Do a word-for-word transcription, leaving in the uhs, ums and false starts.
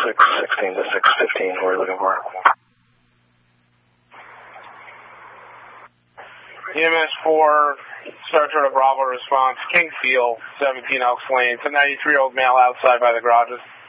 six sixteen to six fifteen, who are you looking for? E M S four, Saratoga Bravo response, Kingsfield, seventeen Elks Lane. It's a ninety-three-year-old male outside by the garages.